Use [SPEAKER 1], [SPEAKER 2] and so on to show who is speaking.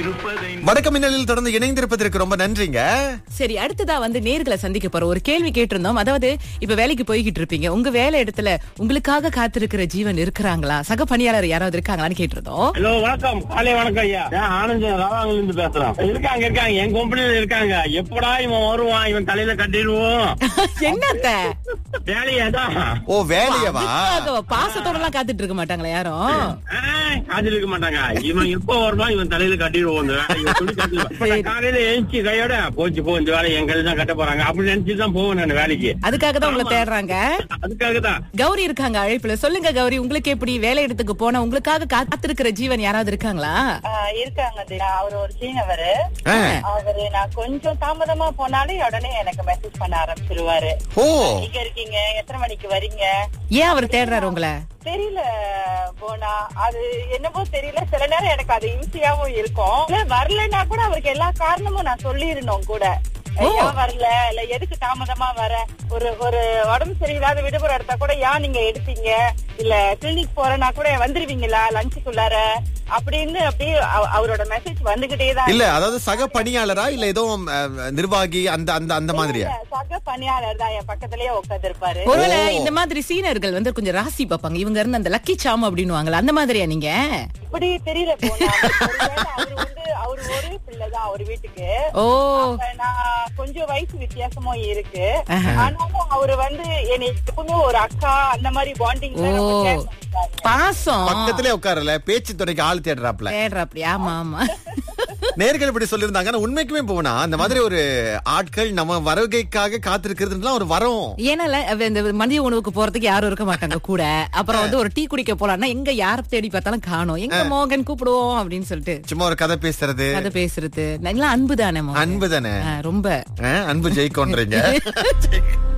[SPEAKER 1] வணக்கம் மின்னலில் தொடர்ந்து இணைந்திருப்பதற்கு ரொம்ப நன்றிங்க.
[SPEAKER 2] சரி, அடுத்ததா நேர்களை சந்திக்க போறோம். ஒரு கேள்வி கேட்டிருந்தோம். அதாவது, இப்ப வேலைக்கு போய்கிட்டு இருப்பீங்க. உங்க வேலை இடத்துல உங்களுக்காக காத்திருக்கிற ஜீவன் இருக்கிறாங்களா, சக பணியாளர் யாராவது இருக்காங்களான்னு கேட்டிருந்தோம்.
[SPEAKER 3] ஹலோ, வணக்கம். காலை வணக்கம் ஐயா. ஆனந்த் ராவாங்கல இருந்து பேசுறோம். இருக்காங்க என் கம்பெனில இருக்காங்க. எப்படா இவன் வருவான், இவன் தலையில கட்டிடுவோம்.
[SPEAKER 2] என்னத்த
[SPEAKER 3] வேலையாதான்?
[SPEAKER 1] ஓ, வேலையவா?
[SPEAKER 2] பாசத்தோட எல்லாம் காத்துட்டு இருக்க மாட்டாங்களா யாரும்?
[SPEAKER 3] காத்துட்டு இருக்க மாட்டாங்க. இவன் எப்ப வருவான், இவன் தலையில கட்டிடுவோம். காலையில எழுச்சி கையோட போச்சு போ, இந்த வேலை என் கையில தான் கட்ட போறாங்க அப்படின்னு நினைச்சுதான் போவேன் நான் வேலைக்கு.
[SPEAKER 2] அதுக்காக தான் உங்களை தேடுறாங்க.
[SPEAKER 3] அதுக்காக தான்.
[SPEAKER 2] கௌரி இருக்காங்க அழைப்புல. சொல்லுங்க கௌரி, உங்களுக்கு எப்படி வேலை இடத்துக்கு போனா உங்களுக்காக காத்திருக்கிற ஜீவன் யாராவது இருக்காங்களா?
[SPEAKER 4] இருக்காங்க. அவர் ஒரு சீனவரு. அவரு நான் கொஞ்சம் தாமதமா போனாலே உடனே எனக்கு மெசேஜ் பண்ண ஆரம்பிச்சிருவாரு. எங்க இருக்கீங்க, எத்தனை மணிக்கு வரீங்க?
[SPEAKER 2] ஏன் அவர் தேடுறாரு உங்களை?
[SPEAKER 4] தெரியல போனா, அது என்னமோ தெரியல. சில நேரம் எனக்கு அது ஈஸியாவும் இருக்கும். வரலன்னா கூட அவருக்கு எல்லா காரணமும் நான் சொல்லிடணும் கூட. ஏன் வரல, இல்ல எதுக்கு தாமதமா வர, ஒரு உடம்பு சரியில்லாத விடுமுறை எடுத்தா கூட ஏன் நீங்க எடுத்தீங்க, இல்ல கிளினிக் போறேன்னா கூட வந்துருவீங்களா லஞ்சுக்குள்ளார அப்படின்னு அப்படியே அவரோட மெசேஜ் வந்துகிட்டே தான்.
[SPEAKER 1] இல்ல, அதாவது சக பணியாளரா இல்ல ஏதோ நிர்வாகி அந்த மாதிரியா?
[SPEAKER 4] சக பணியாளர் தான், என் பக்கத்திலேயே உட்கார்ந்து இருப்பாரு.
[SPEAKER 2] ஒருவேளை இந்த மாதிரி சீனர்கள் கொஞ்சம் ராசி பாப்பாங்க. இவங்க இருந்து அந்த லக்கி சாம் அப்படின்னுவாங்கல்ல, அந்த மாதிரியா நீங்க?
[SPEAKER 4] இப்படி தெரியல போனா. அவரு ஒரு பிள்ளைதான் அவர் வீட்டுக்கு. நான் கொஞ்சம் வயசு வித்தியாசமும் இருக்கு. ஆனாலும் அவரு என்னை எப்பவுமே ஒரு அக்கா அந்த மாதிரி பாண்டிங்
[SPEAKER 2] பாசம்.
[SPEAKER 1] பக்கத்திலே உட்காரல, பேச்சு துணைக்கு ஆள் தேடுறாப்ல.
[SPEAKER 2] ஆமா ஆமா.
[SPEAKER 1] நேர்கள் இப்படி சொல்லிருந்தாங்க. உண்மைக்குமே போனா அந்த மாதிரி ஒரு ஆட்கள் நம்ம வருகைக்காக காத்திருக்கிறதுலாம் ஒரு வரம்.
[SPEAKER 2] ஏன்னா இந்த மதிய உணவுக்கு போறதுக்கு யாரும் இருக்க மாட்டாங்க கூட. அப்புறம் ஒரு டீ குடிக்க போலாம்னா எங்க யார தேடி பார்த்தாலும் காணோம். எங்க மோகன் கூப்பிடுவோம் அப்படின்னு சொல்லிட்டு
[SPEAKER 1] சும்மா ஒரு கதை பேசுறது
[SPEAKER 2] நல்லா அன்பு தானே.
[SPEAKER 1] அன்பு தானே,
[SPEAKER 2] ரொம்ப
[SPEAKER 1] அன்பு ஜெயிக்கோன்றீங்க.